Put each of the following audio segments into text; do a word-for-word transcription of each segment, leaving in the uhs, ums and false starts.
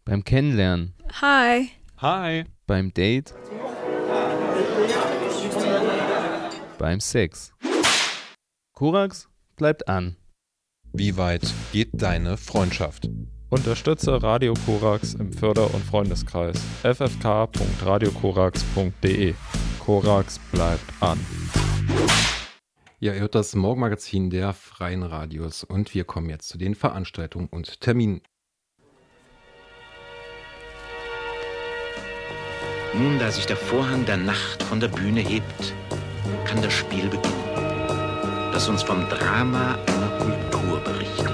Beim Kennenlernen. Hi. Hi. Beim Date. Beim Sex. Korax bleibt an. Wie weit geht deine Freundschaft? Unterstütze Radio Korax im Förder- und Freundeskreis f f k punkt radio korax punkt d e. Korax bleibt an. Ja, ihr hört das Morgenmagazin der Freien Radios und wir kommen jetzt zu den Veranstaltungen und Terminen. Nun, da sich der Vorhang der Nacht von der Bühne hebt, kann das Spiel beginnen, das uns vom Drama einer Kultur berichtet.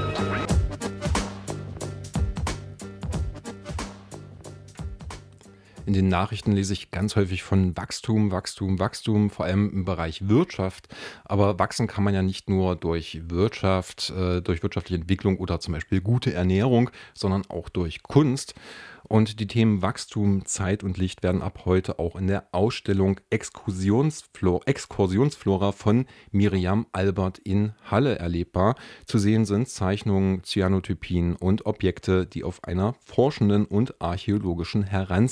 In den Nachrichten lese ich ganz häufig von Wachstum, Wachstum, Wachstum, vor allem im Bereich Wirtschaft. Aber wachsen kann man ja nicht nur durch Wirtschaft, äh, durch wirtschaftliche Entwicklung oder zum Beispiel gute Ernährung, sondern auch durch Kunst. Und die Themen Wachstum, Zeit und Licht werden ab heute auch in der Ausstellung Exkursionsflora, Exkursionsflora von Miriam Albert in Halle erlebbar. Zu sehen sind Zeichnungen, Cyanotypien und Objekte, die auf einer forschenden und archäologischen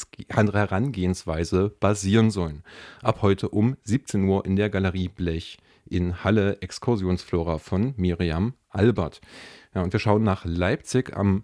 Herangehensweise basieren sollen. Ab heute um siebzehn Uhr in der Galerie Blech in Halle, Exkursionsflora von Miriam Albert. Ja, und wir schauen nach Leipzig. Am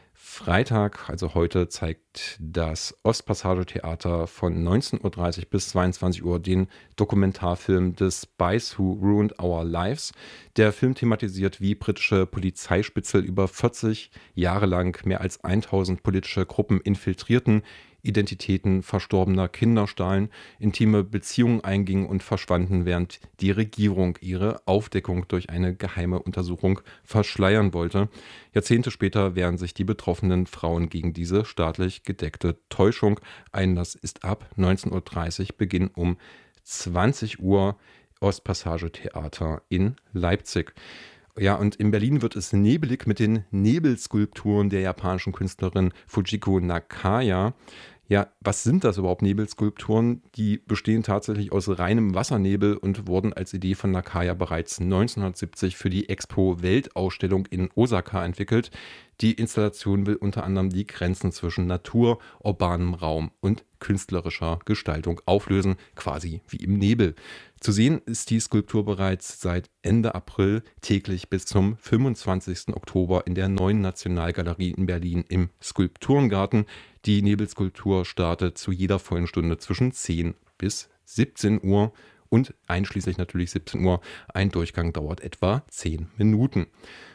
Freitag, also heute, zeigt das Ostpassage-Theater von neunzehn Uhr dreißig bis zweiundzwanzig Uhr den Dokumentarfilm The Spies Who Ruined Our Lives. Der Film thematisiert, wie britische Polizeispitzel über vierzig Jahre lang mehr als tausend politische Gruppen infiltrierten, Identitäten verstorbener Kinder stahlen, intime Beziehungen eingingen und verschwanden, während die Regierung ihre Aufdeckung durch eine geheime Untersuchung verschleiern wollte. Jahrzehnte später wehren sich die betroffenen Frauen gegen diese staatlich gedeckte Täuschung. Einlass ist ab neunzehn Uhr dreißig, Beginn um zwanzig Uhr, Ostpassage Theater in Leipzig. Ja, und in Berlin wird es nebelig mit den Nebelskulpturen der japanischen Künstlerin Fujiko Nakaya. Ja, was sind das überhaupt, Nebelskulpturen? Die bestehen tatsächlich aus reinem Wassernebel und wurden als Idee von Nakaya bereits neunzehnhundertsiebzig für die Expo-Weltausstellung in Osaka entwickelt. Die Installation will unter anderem die Grenzen zwischen Natur, urbanem Raum und künstlerischer Gestaltung auflösen, quasi wie im Nebel. Zu sehen ist die Skulptur bereits seit Ende April täglich bis zum fünfundzwanzigsten Oktober in der Neuen Nationalgalerie in Berlin im Skulpturengarten. Die Nebelskulptur startet zu jeder vollen Stunde zwischen zehn bis siebzehn Uhr und einschließlich natürlich siebzehn Uhr. Ein Durchgang dauert etwa zehn Minuten.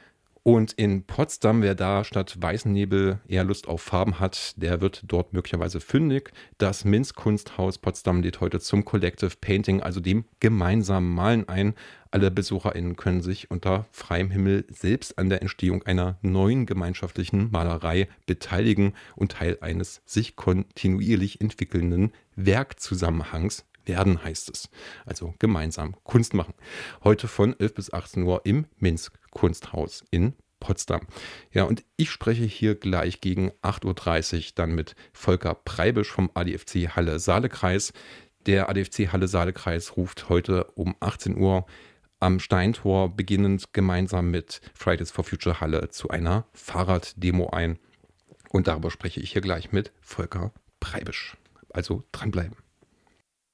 Und in Potsdam, wer da statt weißen Nebel eher Lust auf Farben hat, der wird dort möglicherweise fündig. Das Minz-Kunsthaus Potsdam lädt heute zum Collective Painting, also dem gemeinsamen Malen ein. Alle BesucherInnen können sich unter freiem Himmel selbst an der Entstehung einer neuen gemeinschaftlichen Malerei beteiligen und Teil eines sich kontinuierlich entwickelnden Werkzusammenhangs werden, heißt es. Also gemeinsam Kunst machen. Heute von elf bis achtzehn Uhr im Minz-Kunsthaus in Potsdam. Ja, und ich spreche hier gleich gegen acht Uhr dreißig dann mit Volker Preibisch vom A D F C Halle-Saale-Kreis. Der A D F C Halle-Saale-Kreis ruft heute um achtzehn Uhr am Steintor beginnend gemeinsam mit Fridays for Future Halle zu einer Fahrraddemo ein. Und darüber spreche ich hier gleich mit Volker Preibisch. Also dranbleiben.